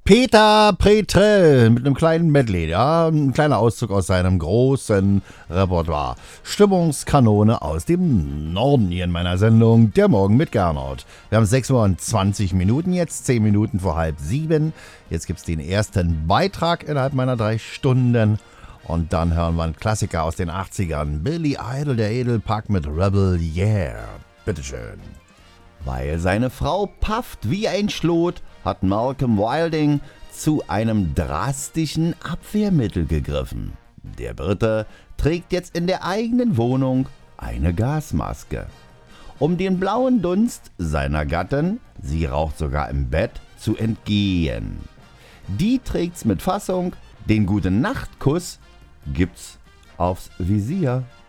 Peter Petrell mit einem kleinen Medley, ja, ein kleiner Auszug aus seinem großen Repertoire. Stimmungskanone aus dem Norden hier in meiner Sendung Der Morgen mit Gernot. Wir haben 6 Uhr und 20 Minuten jetzt, 10 Minuten vor 6:30. Jetzt gibt's den ersten Beitrag innerhalb meiner 3 Stunden. Und dann hören wir einen Klassiker aus den 80ern. Billy Idol, der Edelpack mit Rebel Yeah. Bitteschön. Weil seine Frau pafft wie ein Schlot, hat Malcolm Wilding zu einem drastischen Abwehrmittel gegriffen. Der Brite trägt jetzt in der eigenen Wohnung eine Gasmaske. Um den blauen Dunst seiner Gattin, sie raucht sogar im Bett, zu entgehen. Die trägt's mit Fassung, den Gute-Nacht-Kuss gibt's aufs Visier.